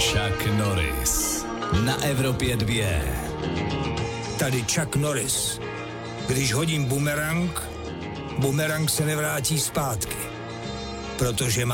Chuck Norris na Evropě 2. Tady Chuck Norris. Když hodím bumerang se nevrátí zpátky, protože